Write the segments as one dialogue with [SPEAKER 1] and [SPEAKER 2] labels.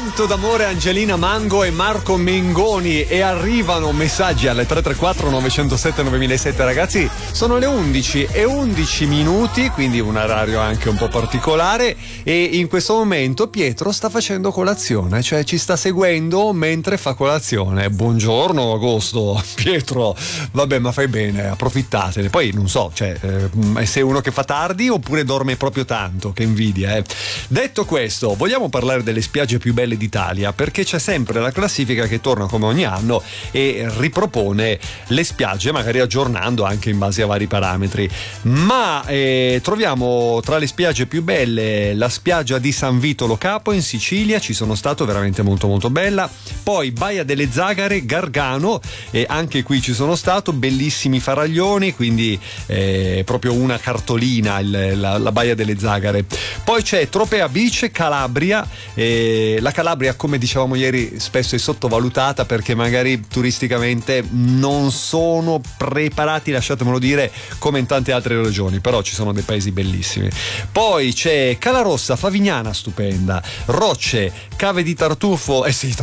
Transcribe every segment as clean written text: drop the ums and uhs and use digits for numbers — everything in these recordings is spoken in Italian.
[SPEAKER 1] Vento d'amore, Angelina Mango e Marco Mengoni, e arrivano messaggi alle 334 907 9007. Ragazzi, sono le 11:11, quindi un orario anche un po' particolare, e in questo momento Pietro sta facendo colazione, cioè ci sta seguendo mentre fa colazione. Buongiorno Agosto, Pietro. Vabbè, ma fai bene, approfittatene. Poi non so, cioè sei uno che fa tardi oppure dorme proprio tanto, che invidia. Detto questo, vogliamo parlare delle spiagge più belle d'Italia, perché c'è sempre la classifica che torna come ogni anno e ripropone le spiagge, magari aggiornando anche in base a vari parametri. Ma troviamo tra le spiagge più belle la spiaggia di San Vito Lo Capo in Sicilia, ci sono stato, veramente molto molto bella. Poi Baia delle Zagare, Gargano, e anche qui ci sono stato, bellissimi faraglioni, quindi proprio una cartolina la Baia delle Zagare. Poi c'è Tropea Beach, Calabria. La Calabria, come dicevamo ieri, spesso è sottovalutata perché magari turisticamente non sono preparati, lasciatemelo dire, come in tante altre regioni, però ci sono dei paesi bellissimi. Poi c'è Calarossa, Favignana, stupenda, Rocce, Cave di Tartufo,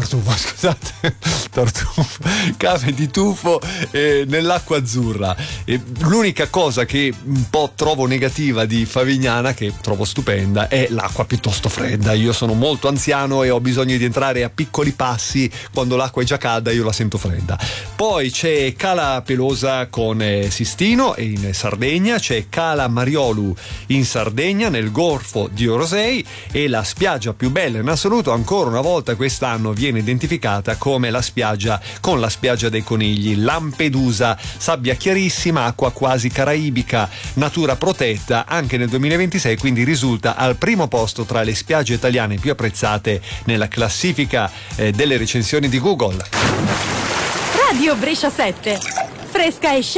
[SPEAKER 1] Cave di Tufo nell'acqua azzurra. L'unica cosa che un po' trovo negativa di Favignana, che trovo stupenda, è l'acqua piuttosto fredda. Io sono molto anziano e ho bisogno di entrare a piccoli passi, quando l'acqua è già calda io la sento fredda. Poi c'è Cala Pelosa con Sistino in Sardegna, c'è Cala Mariolu in Sardegna nel Golfo di Orosei, e la spiaggia più bella in assoluto ancora una volta quest'anno viene identificata come la spiaggia dei conigli, Lampedusa, sabbia chiarissima, acqua quasi caraibica, natura protetta anche nel 2026, quindi risulta al primo posto tra le spiagge italiane più apprezzate nella classifica delle recensioni di Google.
[SPEAKER 2] Radio Brescia 7, fresca e